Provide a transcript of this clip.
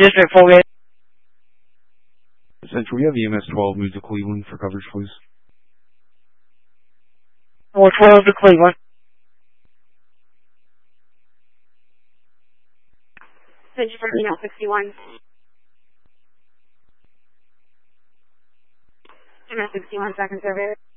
District 4. Central, we have EMS 12 move to Cleveland for coverage, please. 412 to Cleveland. Central for email 61. Email 61, second survey.